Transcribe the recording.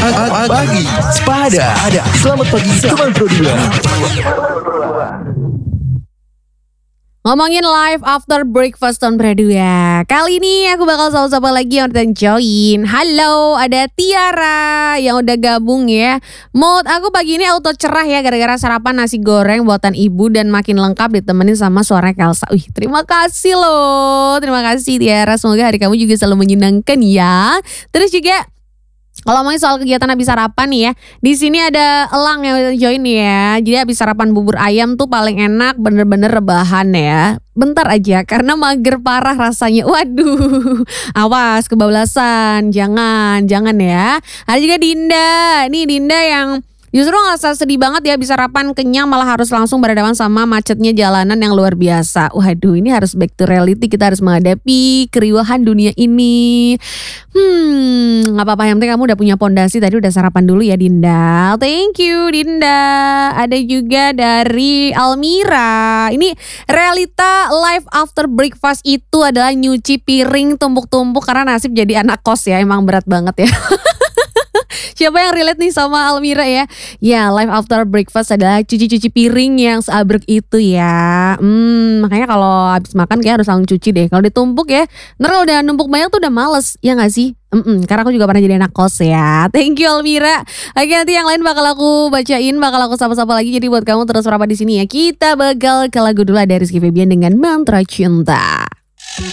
Pagi Sepada. Selamat pagi teman Pro 2. Ngomongin live after breakfast on Pradu ya. Kali ini aku bakal sapa-sapa lagi yang udah join. Halo, ada Tiara yang udah gabung ya. Mood aku pagi ini auto cerah ya gara-gara sarapan nasi goreng buatan ibu dan makin lengkap ditemenin sama suara Kelsa. Wih, terima kasih loh. Terima kasih Tiara. Semoga hari kamu juga selalu menyenangkan ya. Terus juga kalau ngomongin soal kegiatan habis sarapan nih ya, di sini ada Elang yang udah join nih ya. Jadi habis sarapan bubur ayam tuh paling enak bener-bener rebahan ya. Bentar aja karena mager parah rasanya. Waduh, awas kebablasan. Jangan ya. Ada juga Dinda. Nih Dinda yang justru ngerasa sedih banget ya, bisa sarapan kenyang malah harus langsung berhadapan sama macetnya jalanan yang luar biasa. Waduh, ini harus back to reality, kita harus menghadapi keriuhan dunia ini. Gak apa-apa, yang penting kamu udah punya pondasi, tadi udah sarapan dulu ya Dinda. Thank you Dinda. Ada juga dari Almira. Ini realita life after breakfast itu adalah nyuci piring tumpuk-tumpuk karena nasib jadi anak kos ya, emang berat banget ya. Siapa yang relate nih sama Almira ya? Ya, life after breakfast adalah cuci-cuci piring yang seabrek itu ya. Makanya kalau habis makan kayak harus langsung cuci deh. Kalau ditumpuk ya, ntar kalau udah numpuk banyak tuh udah males, ya gak sih? Karena aku juga pernah jadi anak kos ya. Thank you Almira. Oke, nanti yang lain bakal aku bacain, bakal aku sapa-sapa lagi. Jadi buat kamu terus berapa di sini ya. Kita bakal ke lagu dulu dari Rizky Febian dengan Mantra Cinta.